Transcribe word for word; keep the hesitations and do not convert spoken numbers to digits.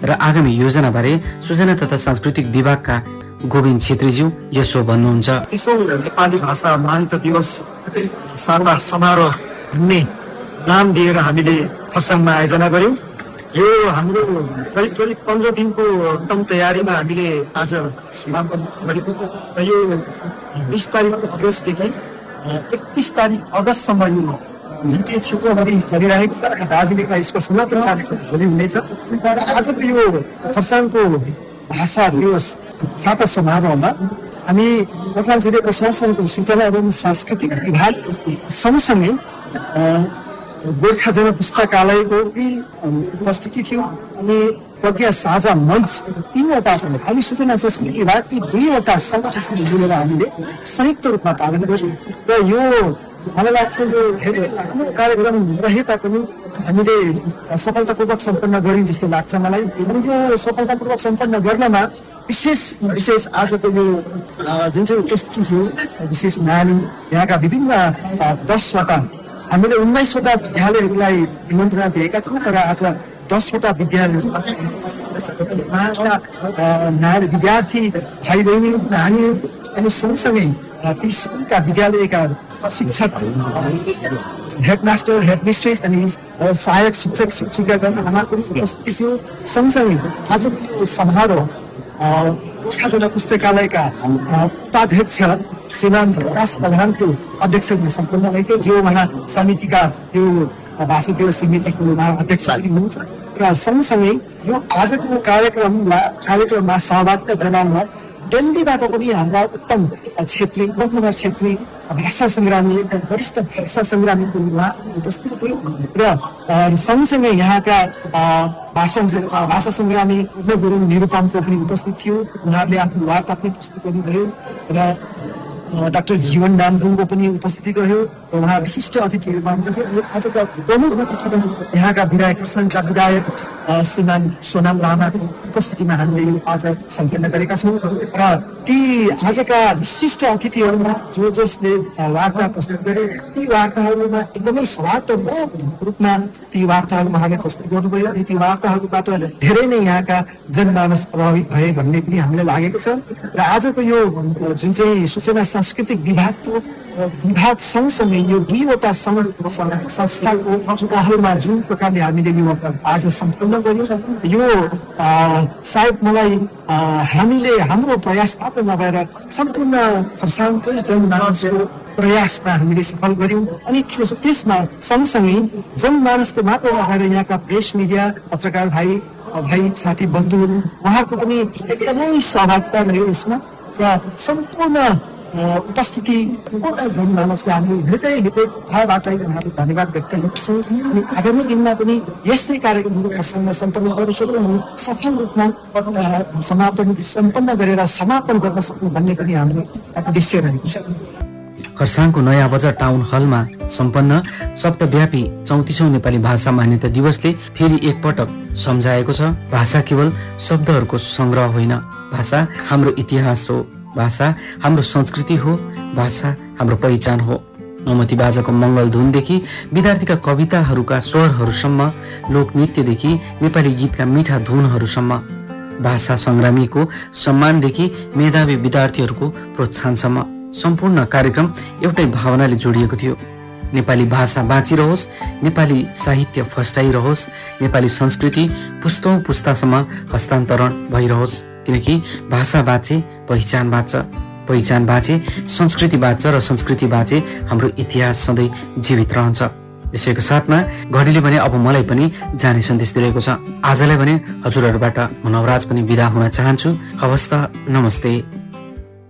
र आगामी योजनाबारे सूचना तथा सांस्कृतिक विभागका गोविन्द छेत्रीज्यू यसो भन्नुहुन्छ। त्यसो नेपाली भाषा मान्यता दिवस सार्वजनिक समारोह भन्ने नाम दिएर हामीले खरसाङमा आयोजना गर्यौँ। यो हाम्रो करिब करिब पन्ध्र दिनको उत्तम तयारीमा हामीले आज समापन गरेको र यो बिस तारिक अगस्तदेखि एकतिस तारिक अगस्तसम्म यो जिटिए क्षेत्रभरि चलिरहेको छ। दार्जिलिङमा यसको समापन कार्यक्रम भोलि हुनेछ। आजको यो खरसाङको भाषा दिवस साता समारोहमा हामी नेपाल जिल्ला प्रशासनको सूचना एवं सांस्कृतिक विभाग सँगसँगै गोर्खा जनपुस्तकालयको उपस्थिति थियो अनि प्रज्ञा साझा मञ्च तीनवटा हामी सूचना संस्कृति विभाग ती दुईवटा सङ्गठनसँग मिलेर हामीले संयुक्त रूपमा पालन गर्यौँ र यो मलाई लाग्छ यो धेरै लामो कार्यक्रम रहे तापनि हामीले सफलतापूर्वक सम्पन्न गरिन् जस्तो लाग्छ मलाई। यो सफलतापूर्वक सम्पन्न गर्नमा विशेष विशेष आजको यो जुन चाहिँ उपस्थिति थियो विशेष नानी यहाँका विभिन्न दसवटा हामीले उन्नाइसवटा विद्यालयहरूलाई निमन्त्रणा दिएका थियौँ तर आज दसवटा विद्यालयहरू नानी विद्यार्थी भाइ बहिनी नानी अनि सँगसँगै ती स्कुलका विद्यालयका शिक्षक हेडमास्टर हेडमिस्ट्रेस अनि सहायक शिक्षक शिक्षिकागण उहाँको उपस्थिति थियो। सँगसँगै आजको समारोह गोर्खा जनपुस्तकालयका उपाध्यक्ष श्रीमान प्रकाश प्रधानको अध्यक्षतामा सम्पन्न भएको जो उहाँ समितिका यो भाषा दिवस समितिको अध्यक्ष हुनुहुन्छ र सँगसँगै यो आजको कार्यक्रममा कार्यक्रममा सहभागिता जनाउन दिल्लीबाट पनि हाम्रा उत्तम छेत्री कुमार छेत्री भाषा सङ्ग्रामी वरिष्ठ भाषा सङ्ग्रामीको उहाँ उपस्थित थियो र सँगसँगै यहाँका भाषा भाषा सङ्ग्रामी गुरुङ निरुपमको पनि उपस्थित थियो। उहाँहरूले आफ्नो वार्ता पनि प्रस्तुत गर्नुभयो र डाक्टर जीवन नामदुङको पनि उपस्थिति रह्यो र उहाँ विशिष्ट अतिथिहरूमा आजका प्रमुख अतिथि यहाँका विधायक खरसाङका विधायक श्रीमान सोनाम लामाको उपस्थितिमा हामीले यो आज सम्पन्न गरेका छौँ र ती आजका विशिष्ट अतिथिहरूमा जो जसले वार्ता प्रस्तुत गरे ती वार्ताहरूमा एकदमै सवादपूर्ण रूपमा ती वार्ताहरू उहाँले प्रस्तुत गर्नुभयो अनि ती वार्ताहरूबाट धेरै नै यहाँका जनमानस प्रभावित भए भन्ने पनि हामीलाई लागेको छ र आजको यो जुन चाहिँ सूचना सांस्कृतिक विभागको विभाग सँगसँगै यो दुईवटा संस्थाको पहलमा जुन प्रकारले हामीले यो आज सम्पन्न गर्यौँ यो सायद मलाई हामीले हाम्रो प्रयास मात्र नभएर सम्पूर्ण खरसाङकै जनमानसको प्रयासमा हामीले सफल गर्यौँ अनि त्यसमा सँगसँगै जनमानसको मात्र नभएर यहाँका प्रेस मिडिया पत्रकार भाइ भाइ साथी बन्धुहरू उहाँको पनि एकदमै सहभागिता रह्यो यसमा र सम्पूर्ण उपस्थिति जनमानसलाई हामी हृदय हृदयबाट उहाँलाई धन्यवाद व्यक्त गर्छौँ अनि आगामी दिनमा पनि यस्तै कार्यक्रमहरू खरसाङमा सम्पन्न गर्न सक्छौँ अनि सफल रूपमा समापन सम्पन्न गरेर समापन गर्न सक्छौँ भन्ने पनि हाम्रो उद्देश्य रहेको छ। खरसाङको नयाँ बजार टाउन हलमा सम्पन्न सप्तव्यापी चौतिसौं नेपाली भाषा मान्यता दिवसले फेरि एकपटक सम्झाएको छ भाषा केवल शब्दहरूको संग्रह होइन, भाषा हाम्रो इतिहास हो, भाषा हाम्रो संस्कृति हो, भाषा हाम्रो पहिचान हो। नौमती बाजाको मंगल धुनदेखि विद्यार्थीका कविताहरूका स्वरहरूसम्म, लोकनृत्यदेखि नेपाली गीतका मिठा धुनहरूसम्म, भाषा संग्रामीको सम्मानदेखि मेधावी विद्यार्थीहरूको प्रोत्साहनसम्म सम्पूर्ण कार्यक्रम एउटै भावनाले जोडिएको थियो। नेपाली भाषा बाँचिरहोस्, नेपाली साहित्य फस्टाइरहोस्, नेपाली संस्कृति पुस्तौं पुस्तासम्म हस्तान्तरण भइरहोस्, किनकि भाषा बाँचे पहिचान बाँच्छ, पहिचान बाँचे संस्कृति बाँच्छ र संस्कृति बाँचे हाम्रो इतिहास सधैँ जीवित रहन्छ। यसैको साथमा घडीले भने अब मलाई पनि जाने सन्देश दिएको छ। आजलाई भने हजुरहरूबाट म नवराज पनि बिदा हुन चाहन्छु। हवस् त, नमस्ते।